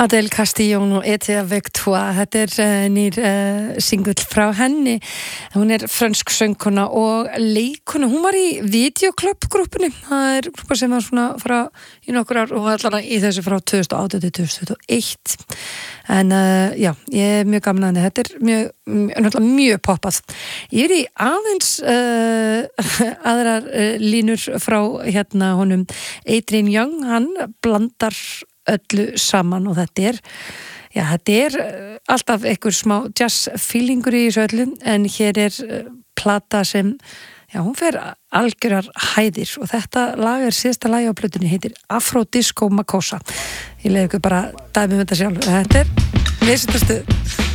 Adele Castillon og Ete avec toi, þetta nýr singull frá henni. Hún frönsk söngkona og leikkona. Hún var í Videoclub-grúppunni. Það grúppa sem var svona frá í nokkur ár og allavega í þessu frá 2018 til 2021. En já, ég mjög gaman að henni. Þetta mjög poppað. Ég í aðeins aðrar línur frá hérna honum Adrian Young. Hann blandar öllu saman og þetta alltaf einhver smá jazz feelingur í þessu öllu, en hér plata sem hún fer algjörar hæðir og þetta lag síðasta lagi á plötunni, heitir Afro Disco Makossa. Ég leiði ykkur bara dæmi um þetta sjálf. Þetta Vísindastöð.